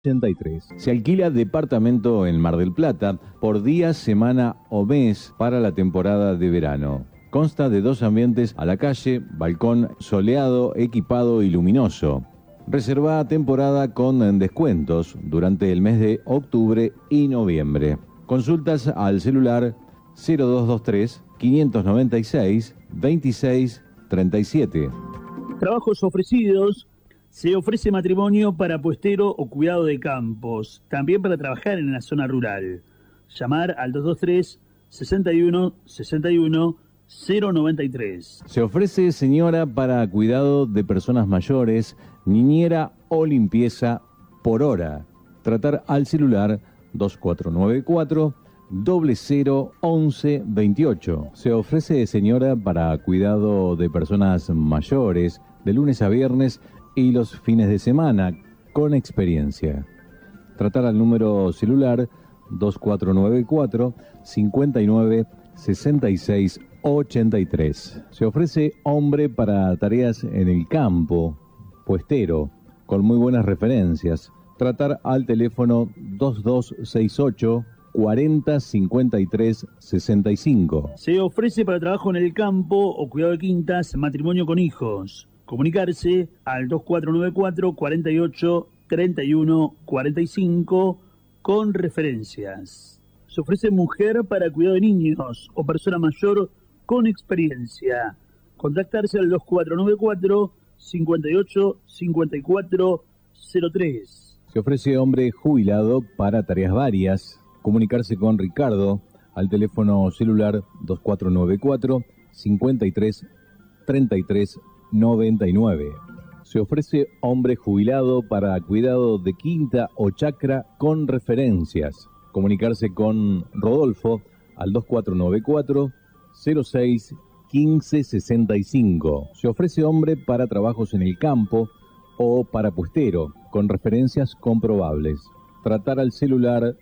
83. Se alquila departamento en Mar del Plata por día, semana o mes para la temporada de verano. Consta de 2 ambientes a la calle, balcón soleado, equipado y luminoso. Reservada temporada con descuentos durante el mes de octubre y noviembre. Consultas al celular 0223 596 26 37. Trabajos ofrecidos. Se ofrece matrimonio para puestero o cuidado de campos, también para trabajar en la zona rural. Llamar al 223 61 61 093. Se ofrece señora para cuidado de personas mayores, niñera o limpieza por hora. Tratar al celular 2494 0011 28. Se ofrece señora para cuidado de personas mayores de lunes a viernes y los fines de semana, con experiencia. Tratar al número celular 2494 59 66 83. Se ofrece hombre para tareas en el campo, puestero, con muy buenas referencias. Tratar al teléfono 2268 40 53 65. Se ofrece para trabajo en el campo o cuidado de quintas, matrimonio con hijos. Comunicarse al 2494 48 31 45 con referencias. Se ofrece mujer para cuidado de niños o persona mayor con experiencia. Contactarse al 2494 58 54 03. Se ofrece hombre jubilado para tareas varias. Comunicarse con Ricardo al teléfono celular 2494 53 33 99. Se ofrece hombre jubilado para cuidado de quinta o chacra con referencias. Comunicarse con Rodolfo al 2494 06 15 65. Se ofrece hombre para trabajos en el campo o para puestero con referencias comprobables. Tratar al celular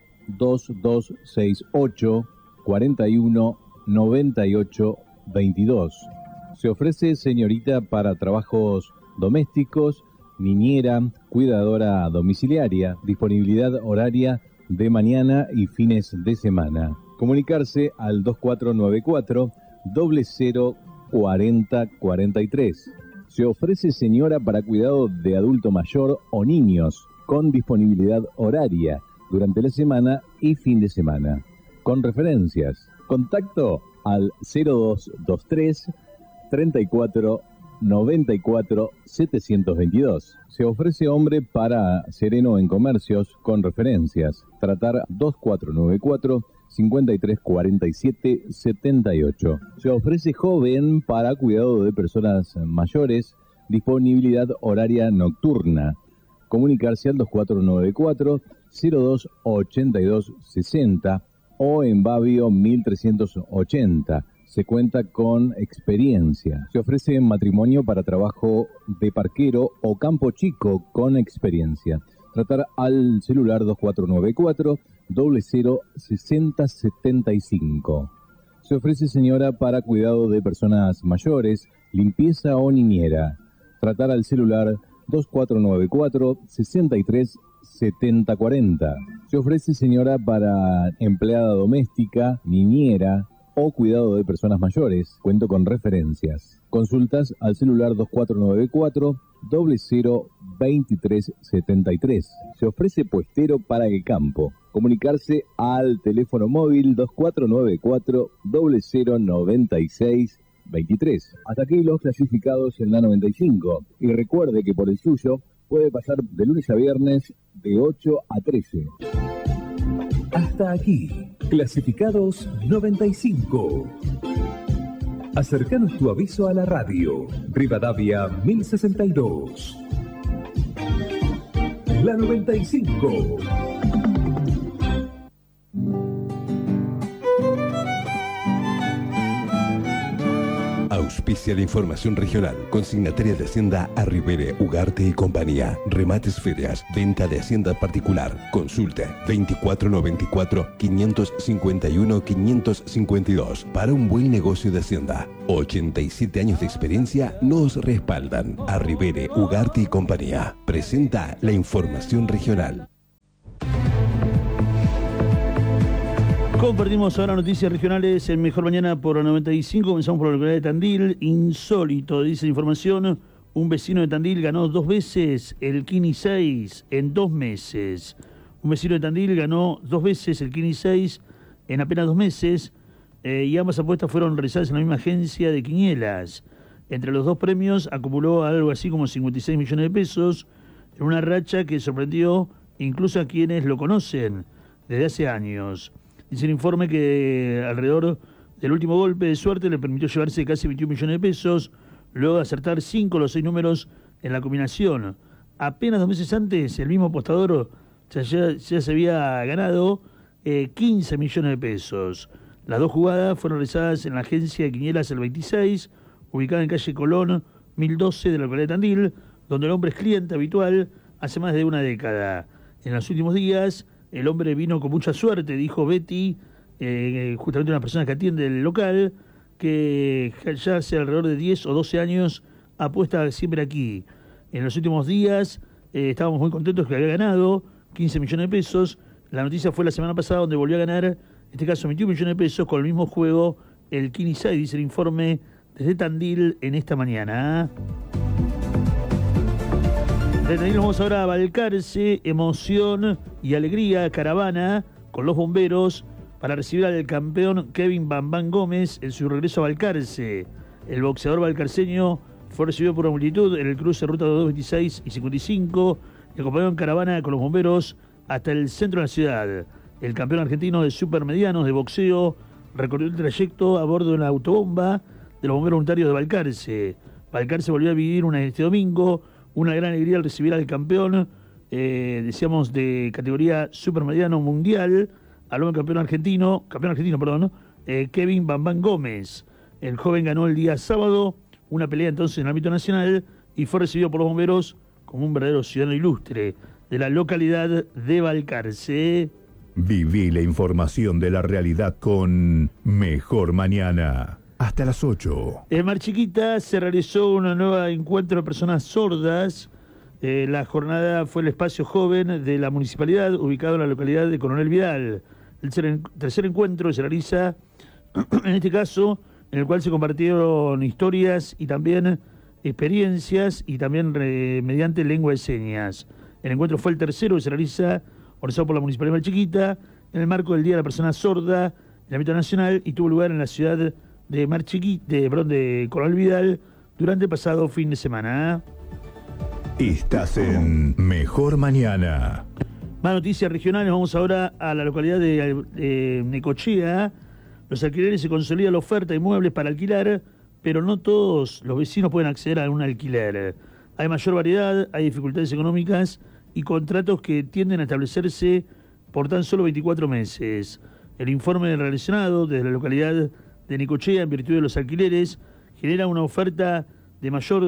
2268 41 98 22. Se ofrece señorita para trabajos domésticos, niñera, cuidadora domiciliaria, disponibilidad horaria de mañana y fines de semana. Comunicarse al 2494 00 40 43. Se ofrece señora para cuidado de adulto mayor o niños, con disponibilidad horaria durante la semana y fin de semana. Con referencias. Contacto al 0223 34 94 722. Se ofrece hombre para sereno en comercios con referencias. Tratar 2494 53 47 78. Se ofrece joven para cuidado de personas mayores, disponibilidad horaria nocturna. Comunicarse al 2494 02 82 60 o en Babio 1380. Se cuenta con experiencia. Se ofrece matrimonio para trabajo de parquero o campo chico con experiencia. Tratar al celular 2494 00 60 75. Se ofrece señora para cuidado de personas mayores, limpieza o niñera. Tratar al celular 2494 63 70 40. Se ofrece señora para empleada doméstica, niñera o cuidado de personas mayores. Cuento con referencias. Consultas al celular 2494 00 23 73. Se ofrece puestero para el campo. Comunicarse al teléfono móvil 2494 00 96 23. Hasta aquí los clasificados en la 95. Y recuerde que por el suyo puede pasar de lunes a viernes de 8 a 13. Hasta aquí, clasificados 95. Acercanos tu aviso a la radio. Rivadavia 1062. La 95. Auspicia la información regional. Consignataria de Hacienda Arribere, Ugarte y Compañía. Remates ferias. Venta de Hacienda particular. Consulte 2494 551 552. Para un buen negocio de Hacienda. 87 años de experiencia nos respaldan. Arribere, Ugarte y Compañía. Presenta la información regional. Compartimos ahora noticias regionales en Mejor Mañana por la 95. Comenzamos por la localidad de Tandil. Insólito, dice la información. Un vecino de Tandil ganó 2 veces el Kini 6 en 2 meses. Un vecino de Tandil ganó 2 veces el Kini 6 en apenas 2 meses. Y ambas apuestas fueron realizadas en la misma agencia de quinielas. Entre los 2 premios acumuló algo así como 56 millones de pesos en una racha que sorprendió incluso a quienes lo conocen desde hace años. Dice el informe que alrededor del último golpe de suerte le permitió llevarse casi 21 millones de pesos, luego de acertar 5 de los 6 números en la combinación. Apenas 2 meses antes, el mismo apostador ya se había ganado 15 millones de pesos. Las 2 jugadas fueron realizadas en la agencia de quinielas El 26, ubicada en calle Colón, 1012 de la localidad de Tandil, donde el hombre es cliente habitual hace más de una década. En los últimos días, el hombre vino con mucha suerte, dijo Betty, justamente una persona que atiende el local, que ya hace alrededor de 10 o 12 años apuesta siempre aquí. En los últimos días estábamos muy contentos que había ganado 15 millones de pesos. La noticia fue la semana pasada donde volvió a ganar, en este caso 21 millones de pesos, con el mismo juego, el Kini 6, dice el informe desde Tandil en esta mañana. De Tandil vamos ahora a Balcarce, emoción y alegría, caravana con los bomberos para recibir al campeón Kevin Bambán Gómez en su regreso a Balcarce. El boxeador balcarceño fue recibido por una multitud en el cruce ruta 226 y 55 y acompañó en caravana con los bomberos hasta el centro de la ciudad. El campeón argentino de supermedianos de boxeo recorrió el trayecto a bordo de una autobomba de los bomberos voluntarios de Balcarce. Balcarce volvió a vivir este domingo una gran alegría al recibir al campeón, decíamos, de categoría supermediano mundial, al nuevo campeón argentino, Kevin Bambán Gómez. El joven ganó el día sábado una pelea entonces en el ámbito nacional y fue recibido por los bomberos como un verdadero ciudadano ilustre de la localidad de Balcarce. Viví la información de la realidad con Mejor Mañana. Hasta las 8. En Mar Chiquita se realizó un nuevo encuentro de personas sordas. La jornada fue el espacio joven de la municipalidad, ubicado en la localidad de Coronel Vidal. El tercer encuentro se realiza, en este caso, en el cual se compartieron historias y también experiencias y también mediante lengua de señas. El encuentro fue el tercero que se realiza, organizado por la Municipalidad de Mar Chiquita, en el marco del Día de la Persona Sorda, en el ámbito nacional, y tuvo lugar en la ciudad de Mar Chiquita, de Coronel Vidal, durante el pasado fin de semana. Estás en Mejor Mañana. Más noticias regionales, vamos ahora a la localidad de Necochea. Los alquileres se consolida la oferta de inmuebles para alquilar, pero no todos los vecinos pueden acceder a un alquiler. Hay mayor variedad, hay dificultades económicas y contratos que tienden a establecerse por tan solo 24 meses. El informe relacionado desde la localidad de Necochea, en virtud de los alquileres, genera una oferta de mayor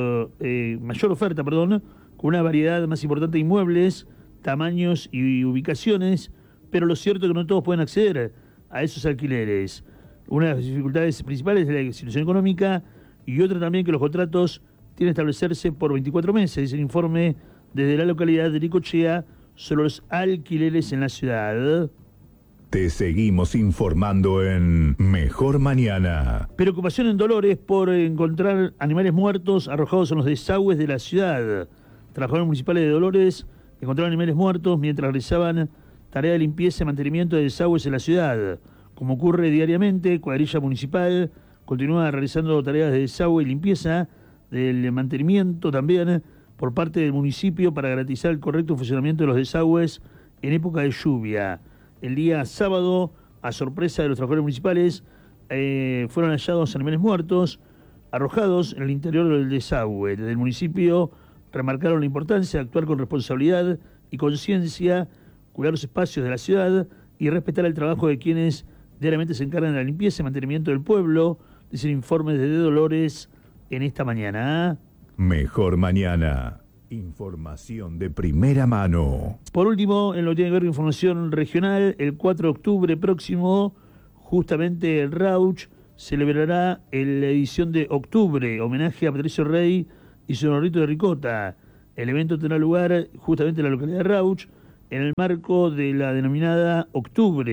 oferta, con una variedad más importante de inmuebles, tamaños y ubicaciones, pero lo cierto es que no todos pueden acceder a esos alquileres. Una de las dificultades principales es la situación económica y otra también que los contratos tienen que establecerse por 24 meses, dice el informe desde la localidad de Necochea sobre los alquileres en la ciudad. Te seguimos informando en Mejor Mañana. Preocupación en Dolores por encontrar animales muertos arrojados en los desagües de la ciudad. Trabajadores municipales de Dolores encontraron animales muertos mientras realizaban tarea de limpieza y mantenimiento de desagües en la ciudad. Como ocurre diariamente, cuadrilla municipal continúa realizando tareas de desagüe y limpieza del mantenimiento también por parte del municipio para garantizar el correcto funcionamiento de los desagües en época de lluvia. El día sábado, a sorpresa de los trabajadores municipales, fueron hallados animales muertos arrojados en el interior del desagüe. Desde el municipio remarcaron la importancia de actuar con responsabilidad y conciencia, cuidar los espacios de la ciudad y respetar el trabajo de quienes diariamente se encargan de la limpieza y mantenimiento del pueblo, dice el informe de Dolores en esta mañana. Mejor Mañana. Información de primera mano. Por último, en lo que tiene que ver con información regional, el 4 de octubre próximo, justamente el Rauch celebrará la edición de octubre, homenaje a Patricio Rey y su hornito de ricota. El evento tendrá lugar justamente en la localidad de Rauch, en el marco de la denominada Octubre,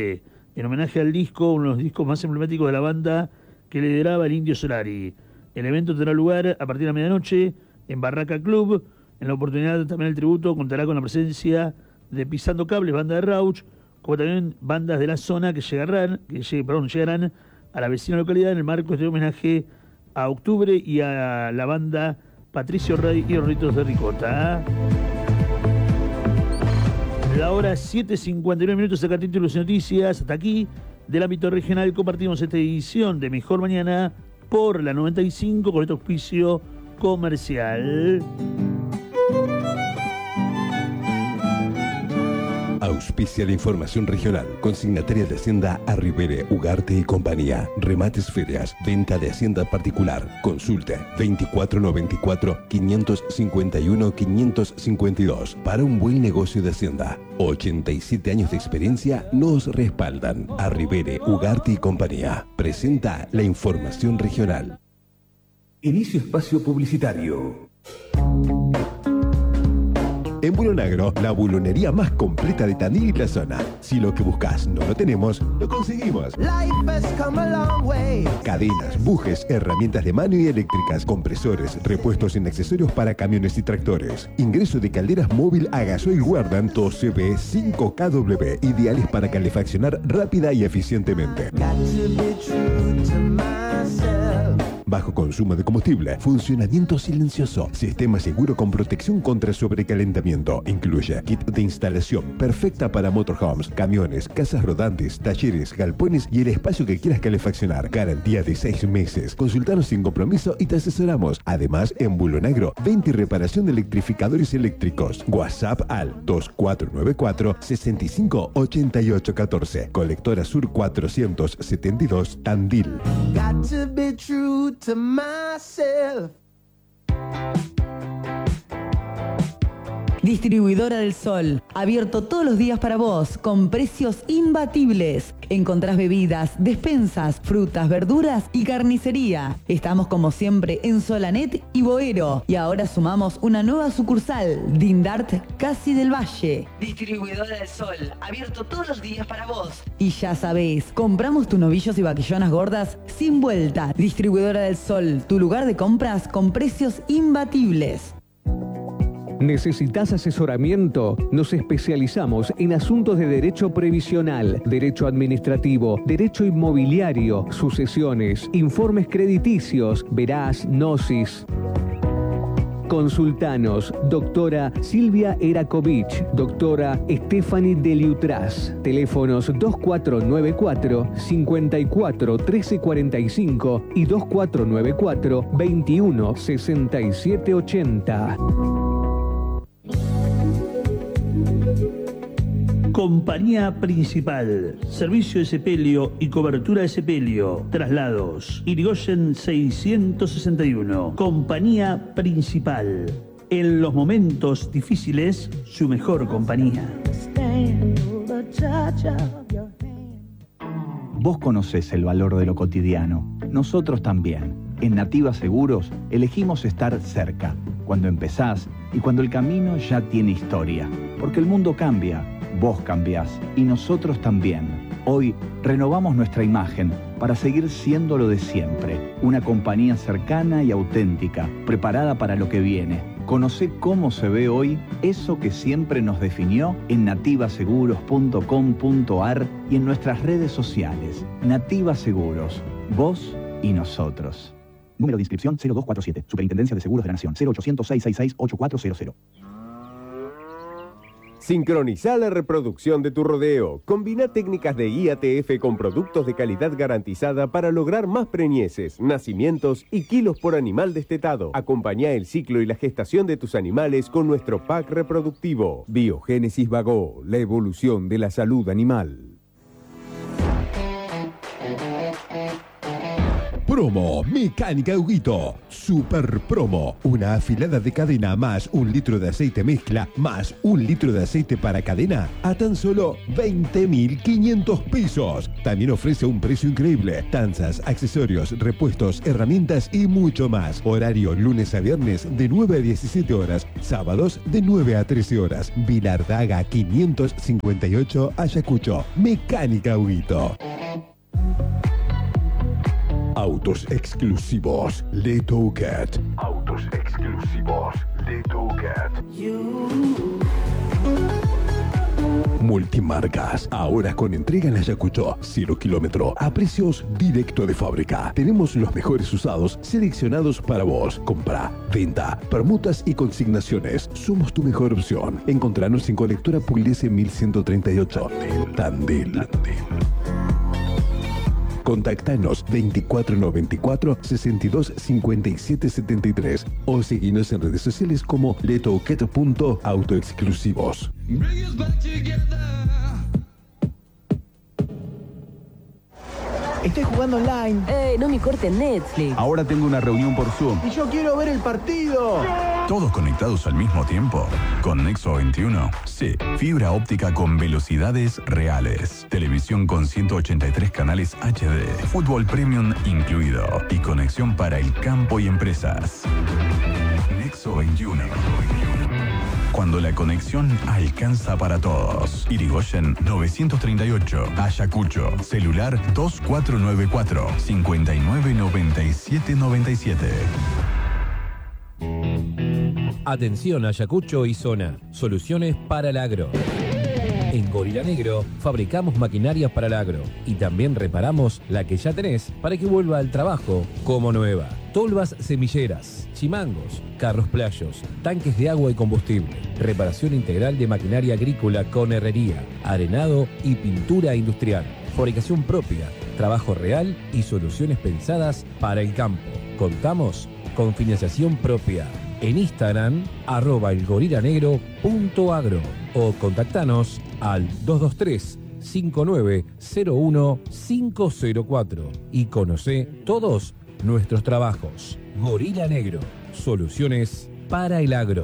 en homenaje al disco, uno de los discos más emblemáticos de la banda que lideraba el Indio Solari. El evento tendrá lugar a partir de la medianoche en Barraca Club. En la oportunidad también el tributo contará con la presencia de Pisando Cables, banda de Rauch, como también bandas de la zona que llegarán a la vecina localidad en el marco de este homenaje a Octubre y a la banda Patricio Rey y Horritos de Ricota. La hora 7:59 minutos, acá títulos y noticias. Hasta aquí, del ámbito regional, compartimos esta edición de Mejor Mañana por la 95 con este auspicio comercial. Auspicia la información regional. Consignataria de Hacienda Arribere, Ugarte y Compañía. Remates Ferias. Venta de Hacienda particular. Consulte 2494-551-552. Para un buen negocio de Hacienda. 87 años de experiencia nos respaldan. Arribere, Ugarte y Compañía. Presenta la información regional. Inicio espacio publicitario. En Bulonagro, la bulonería más completa de Tandil y la zona. Si lo que buscas no lo tenemos, lo conseguimos. Cadenas, bujes, herramientas de mano y eléctricas, compresores, repuestos en accesorios para camiones y tractores. Ingreso de calderas móvil a gasoil Wardan 2CB 5kW, ideales para calefaccionar rápida y eficientemente. Bajo consumo de combustible, funcionamiento silencioso, sistema seguro con protección contra sobrecalentamiento. Incluye kit de instalación perfecta para motorhomes, camiones, casas rodantes, talleres, galpones y el espacio que quieras calefaccionar. Garantía de 6 meses. Consultanos sin compromiso y te asesoramos. Además, en Bulonagro, venta y reparación de electrificadores eléctricos. WhatsApp al 2494-658814. Colectora Sur 472, Tandil. Got to be true to myself. Distribuidora del Sol, abierto todos los días para vos, con precios imbatibles. Encontrás bebidas, despensas, frutas, verduras y carnicería. Estamos como siempre en Solanet y Boero. Y ahora sumamos una nueva sucursal, Dindart Casi del Valle. Distribuidora del Sol, abierto todos los días para vos. Y ya sabés, compramos tus novillos y vaquillonas gordas sin vuelta. Distribuidora del Sol, tu lugar de compras con precios imbatibles. ¿Necesitas asesoramiento? Nos especializamos en asuntos de derecho previsional, derecho administrativo, derecho inmobiliario, sucesiones, informes crediticios, verás, gnosis. Consultanos, doctora Silvia Erakovich, doctora Stephanie Deliutras. Teléfonos 2494-541345 y 2494-216780. Compañía Principal, servicio de sepelio y cobertura de sepelio, traslados, Irigoyen 661. Compañía Principal, en los momentos difíciles, su mejor compañía. Vos conocés el valor de lo cotidiano, nosotros también. En Nativa Seguros elegimos estar cerca, cuando empezás y cuando el camino ya tiene historia, porque el mundo cambia. Vos cambiás y nosotros también. Hoy renovamos nuestra imagen para seguir siendo lo de siempre. Una compañía cercana y auténtica, preparada para lo que viene. Conocé cómo se ve hoy eso que siempre nos definió en nativaseguros.com.ar y en nuestras redes sociales. Nativa Seguros, vos y nosotros. Número de inscripción 0247. Superintendencia de Seguros de la Nación. 0800-666-8400. Sincroniza la reproducción de tu rodeo. Combina técnicas de IATF con productos de calidad garantizada para lograr más preñeces, nacimientos y kilos por animal destetado. Acompañá el ciclo y la gestación de tus animales con nuestro pack reproductivo. Biogénesis Vagó, la evolución de la salud animal. promo. Mecánica Huguito. Super promo. Una afilada de cadena más 1 litro de aceite mezcla más 1 litro de aceite para cadena a tan solo 20.500 pesos. También ofrece un precio increíble. Tanzas, accesorios, repuestos, herramientas y mucho más. Horario lunes a viernes de 9 a 17 horas. Sábados de 9 a 13 horas. Vilardaga 558 Ayacucho. Mecánica Huguito. Autos exclusivos Letouket. Autos exclusivos Letouket. Multimarcas, ahora con entrega en Ayacucho, 0 kilómetro, a precios directo de fábrica. Tenemos los mejores usados seleccionados para vos. Compra, venta, permutas y consignaciones. Somos tu mejor opción. Encontranos en Colectora Pugliese 1138. Tandil. Contactanos 2494 62 57 73 o seguinos en redes sociales como letouket.autoexclusivos. Estoy jugando online. No me cortes Netflix. Ahora tengo una reunión por Zoom. Y yo quiero ver el partido. ¿Todos conectados al mismo tiempo? ¿Con Nexo 21? Sí. Fibra óptica con velocidades reales. Televisión con 183 canales HD. Fútbol Premium incluido. Y conexión para el campo y empresas. Nexo 21. Cuando la conexión alcanza para todos. Irigoyen 938. Ayacucho. Celular 2494 599797. Atención Ayacucho y zona. Soluciones para el agro. En Gorila Negro fabricamos maquinarias para el agro y también reparamos la que ya tenés para que vuelva al trabajo como nueva. Tolvas semilleras, chimangos, carros playos, tanques de agua y combustible, reparación integral de maquinaria agrícola con herrería, arenado y pintura industrial, fabricación propia, trabajo real y soluciones pensadas para el campo. Contamos con financiación propia. En Instagram, @elgorilanegro.agro o contactanos al 223-5901-504 y conocé todos nuestros trabajos. Gorila Negro, soluciones para el agro.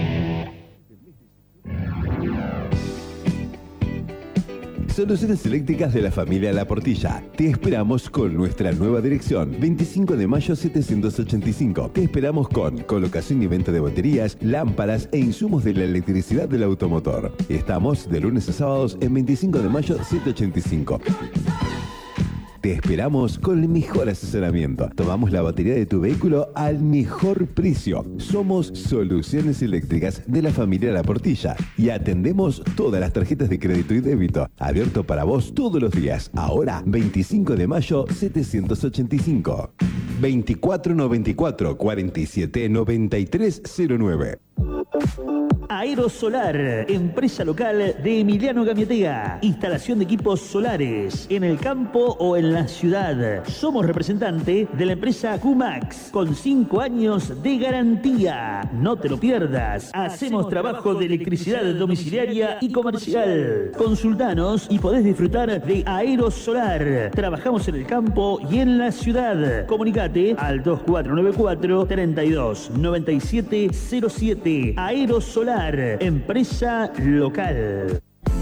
Soluciones eléctricas de la familia La Portilla. Te esperamos con nuestra nueva dirección, 25 de mayo 785. Te esperamos con colocación y venta de baterías, lámparas e insumos de la electricidad del automotor. Estamos de lunes a sábados en 25 de mayo 785. Te esperamos con el mejor asesoramiento. Tomamos la batería de tu vehículo al mejor precio. Somos Soluciones Eléctricas de la familia La Portilla y atendemos todas las tarjetas de crédito y débito. Abierto para vos todos los días. Ahora, 25 de mayo 785. 2494 47 9309. Aerosolar, empresa local de Emiliano Gamiatega. Instalación de equipos solares en el campo o en la ciudad. Somos representante de la empresa QMAX con 5 años de garantía. No te lo pierdas. Hacemos trabajo de electricidad domiciliaria y comercial. Consultanos y podés disfrutar de Aerosolar. Trabajamos en el campo y en la ciudad. Comunicate al 2494 32 97 07. Aerosolar, empresa local.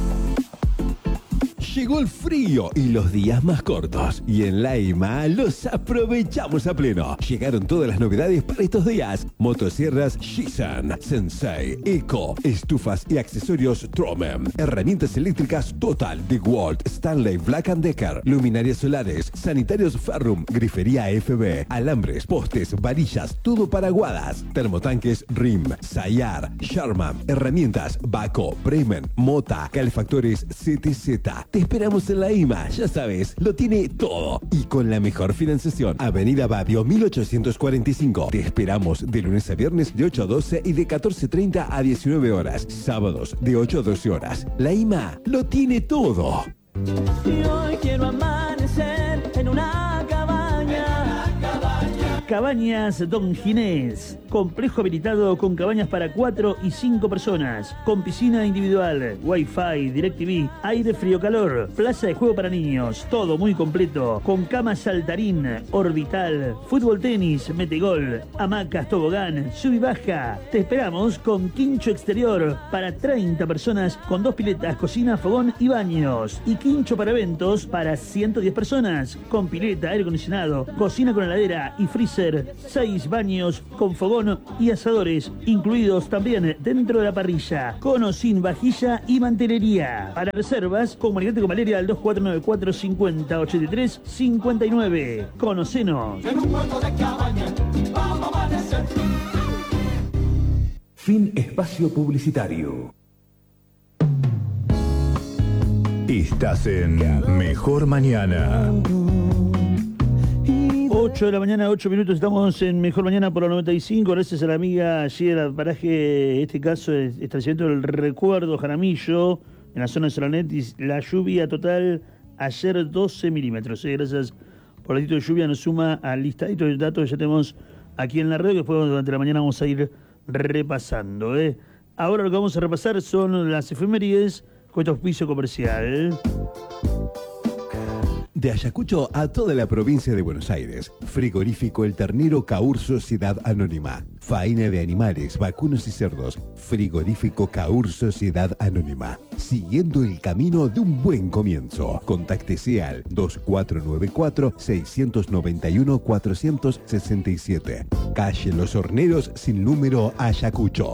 Llegó el frío y los días más cortos. Y en Laima los aprovechamos a pleno. Llegaron todas las novedades para estos días. Motosierras Shisan, Sensei, Eco, estufas y accesorios Tromem. Herramientas eléctricas Total, DeWalt, Stanley, Black & Decker. Luminarias solares, sanitarios Ferrum, grifería FB, alambres, postes, varillas, todo para aguadas. Termotanques RIM, Sayar, Sharman. Herramientas Baco, Bremen, Mota, calefactores CTZ. Te esperamos en la IMA, ya sabes, lo tiene todo. Y con la mejor financiación. Avenida Babio 1845. Te esperamos de lunes a viernes de 8 a 12 y de 14:30 a 19 horas. Sábados de 8 a 12 horas. La IMA lo tiene todo. Y hoy quiero amanecer en una cabaña. Cabañas Don Ginés, complejo habilitado con cabañas para 4 y 5 personas, con piscina individual, wifi, DirecTV, aire frío-calor, plaza de juego para niños, todo muy completo, con cama saltarín, orbital, fútbol tenis, metegol, hamacas, tobogán, sub y baja. Te esperamos con quincho exterior para 30 personas, con 2 piletas, cocina, fogón y baños, y quincho para eventos para 110 personas, con pileta, aire acondicionado, cocina con heladera y freezer, 6 baños con fogón y asadores, incluidos también dentro de la parrilla, con o sin vajilla y mantelería. Para reservas, comunicate con Valeria al 2494 50 83 59. Conocenos. Fin espacio publicitario. Estás en Mejor Mañana. 8 de la mañana, 8 minutos, estamos en Mejor Mañana por la 95, gracias a la amiga ayer al paraje, este caso es establecimiento del Recuerdo Jaramillo, en la zona de Solanet, y la lluvia total ayer 12 milímetros, gracias por el título de lluvia, nos suma al listadito de datos que ya tenemos aquí en la red, que después durante la mañana vamos a ir repasando. Ahora lo que vamos a repasar son las efemérides con este auspicio comercial. De Ayacucho a toda la provincia de Buenos Aires. Frigorífico El Ternero Caur Sociedad Anónima. Faena de animales, vacunos y cerdos. Frigorífico Caur Sociedad Anónima. Siguiendo el camino de un buen comienzo. Contáctese al 2494-691-467. Calle Los Horneros sin número, Ayacucho.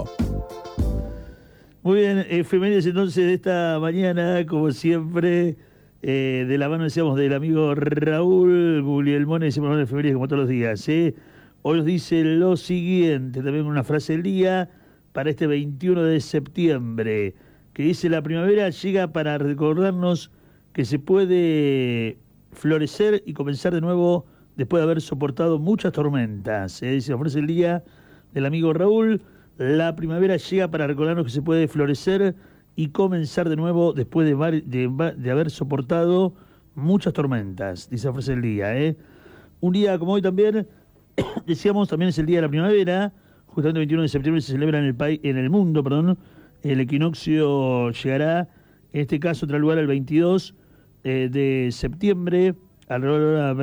Muy bien, efemérides entonces de esta mañana, como siempre... de la mano, decíamos, del amigo Raúl Guglielmone, decimos la efemérides como todos los días. Hoy nos dice lo siguiente, también una frase del día para este 21 de septiembre, que dice: la primavera llega para recordarnos que se puede florecer y comenzar de nuevo después de haber soportado muchas tormentas. Dice la frase del día del amigo Raúl: la primavera llega para recordarnos que se puede florecer y comenzar de nuevo después de haber soportado muchas tormentas, dice la frase del día. Un día como hoy también, decíamos, también es el día de la primavera, justamente el 21 de septiembre se celebra en el mundo, el equinoccio llegará, en este caso tendrá lugar el 22 de septiembre, alrededor de la hora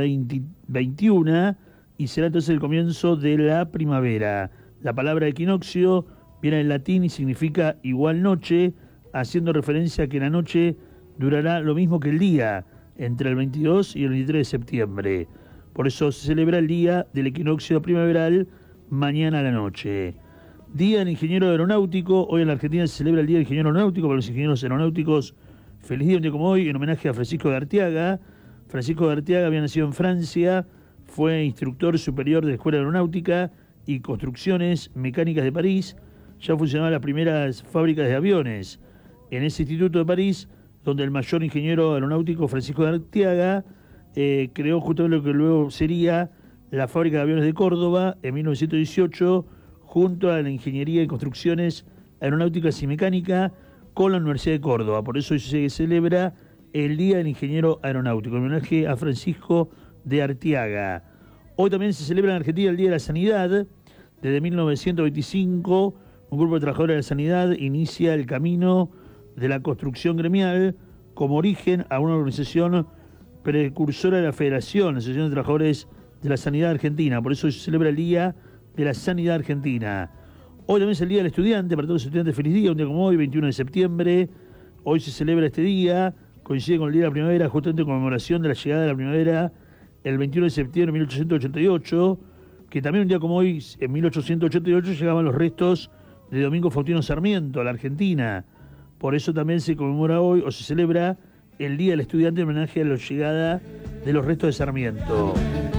21, y será entonces el comienzo de la primavera. La palabra equinoccio viene del latín y significa igual noche, haciendo referencia a que la noche durará lo mismo que el día, entre el 22 y el 23 de septiembre. Por eso se celebra el día del equinoccio primaveral, mañana a la noche. Día del Ingeniero Aeronáutico. Hoy en la Argentina se celebra el Día del Ingeniero Aeronáutico. Para los ingenieros aeronáuticos, feliz día un día como hoy, en homenaje a Francisco de Arteaga. Francisco de Arteaga había nacido en Francia, fue instructor superior de la Escuela Aeronáutica y Construcciones Mecánicas de París. Ya funcionaban las primeras fábricas de aviones en ese instituto de París, donde el mayor ingeniero aeronáutico Francisco de Arteaga creó justamente lo que luego sería la fábrica de aviones de Córdoba en 1918, junto a la Ingeniería y Construcciones Aeronáuticas y Mecánica con la Universidad de Córdoba. Por eso hoy se celebra el Día del Ingeniero Aeronáutico, en homenaje a Francisco de Arteaga. Hoy también se celebra en Argentina el Día de la Sanidad. Desde 1925, un grupo de trabajadores de la sanidad inicia el camino de la construcción gremial como origen a una organización precursora de la Federación, la Asociación de Trabajadores de la Sanidad Argentina. Por eso se celebra el Día de la Sanidad Argentina. Hoy también es el Día del Estudiante, para todos los estudiantes, feliz día, un día como hoy, 21 de septiembre. Hoy se celebra este día, coincide con el Día de la Primavera, justamente en conmemoración de la llegada de la primavera, el 21 de septiembre de 1888, que también un día como hoy, en 1888, llegaban los restos de Domingo Faustino Sarmiento a la Argentina. Por eso también se conmemora hoy, o se celebra, el Día del Estudiante en homenaje a la llegada de los restos de Sarmiento.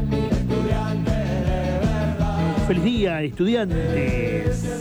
¡Feliz día, estudiantes!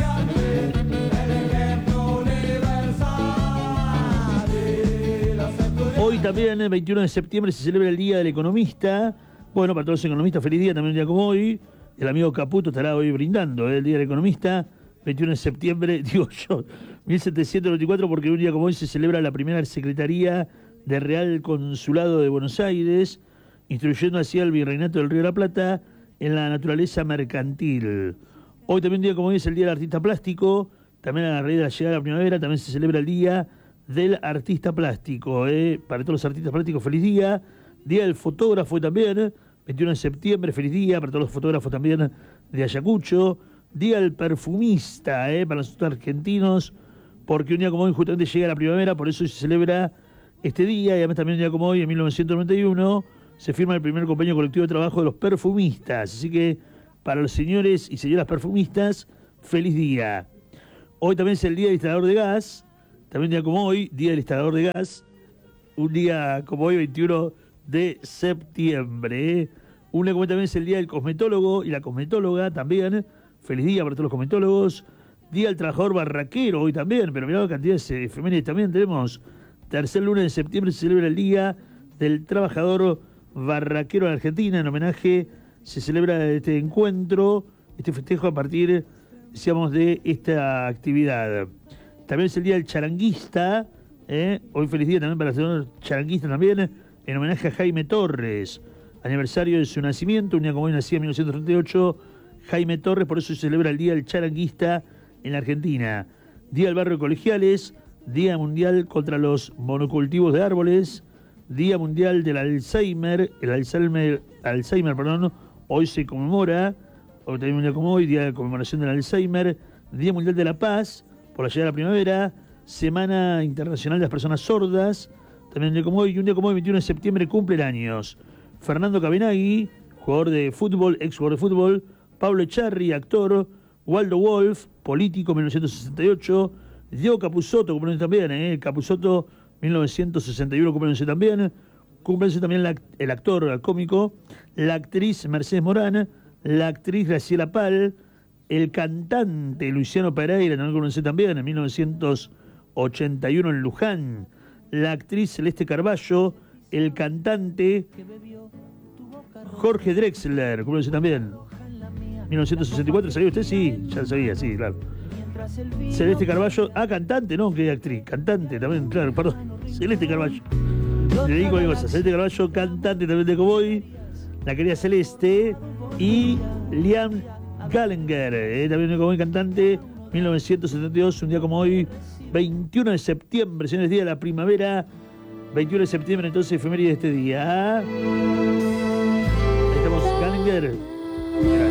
Hoy también, el 21 de septiembre, se celebra el Día del Economista. Bueno, para todos los economistas, feliz día, también un día como hoy. El amigo Caputo estará hoy brindando el Día del Economista. 21 de septiembre, digo yo, 1794, porque un día como hoy se celebra la primera Secretaría de Real Consulado de Buenos Aires, instruyendo así al Virreinato del Río de la Plata en la naturaleza mercantil. Hoy también un día como hoy es el Día del Artista Plástico, también a la raíz de la llegada de la primavera, también se celebra el Día del Artista Plástico. Para todos los artistas plásticos, feliz día. Día del Fotógrafo también, 21 de septiembre, feliz día para todos los fotógrafos también de Ayacucho. Día del Perfumista, para los argentinos, porque un día como hoy justamente llega la primavera, por eso se celebra este día, y además también un día como hoy, en 1991, se firma el primer convenio colectivo de trabajo de los perfumistas. Así que para los señores y señoras perfumistas, feliz día. Hoy también es el Día del Instalador de Gas, también un día como hoy, Día del Instalador de Gas, un día como hoy, 21 de septiembre. Un día como hoy también es el Día del Cosmetólogo y la Cosmetóloga también, feliz día para todos los cosmetólogos. Día del Trabajador Barraquero hoy también, pero mirá la cantidad de efemérides también tenemos. Tercer lunes de septiembre se celebra el Día del Trabajador Barraquero en Argentina. En homenaje se celebra este encuentro, este festejo a partir, decíamos, de esta actividad. También es el Día del Charanguista, hoy feliz día también para el señor charanguista también, en homenaje a Jaime Torres, aniversario de su nacimiento, un día como hoy nacía en 1938, Jaime Torres, por eso se celebra el Día del Charanguista en la Argentina. Día del Barrio Colegiales, Día Mundial contra los Monocultivos de Árboles, Día Mundial del Alzheimer, Alzheimer, hoy se conmemora, hoy también un día como hoy, Día de Conmemoración del Alzheimer, Día Mundial de la Paz, por la llegada de la primavera, Semana Internacional de las Personas Sordas, también un día como hoy, y un día como hoy, 21 de septiembre, cumplen años Fernando Cabenagui, jugador de fútbol, ex jugador de fútbol, Pablo Echarri, actor, Waldo Wolf, político, 1968, Diego Capusotto, cumple también, Capusotto, 1961, cumple también el actor, el cómico, la actriz Mercedes Morán, la actriz Graciela Pal, el cantante Luciano Pereira, no lo conocí también, en 1981 en Luján, la actriz Celeste Carballo, el cantante Jorge Drexler, ¿cómo lo sé también? 1964, ¿sabía usted? Sí, ya lo sabía, sí, claro. Celeste Carballo, cantante, no, que actriz, cantante también, claro, perdón. Celeste Carballo. Le digo una cosa, Celeste Carballo, cantante también de Cowboy, la querida Celeste, y Liam Gallagher, también de Cowboy, cantante, 1972, un día como hoy, 21 de septiembre, señores, día de la primavera, 21 de septiembre, entonces, efeméride de este día. Ahí estamos, Gallagher.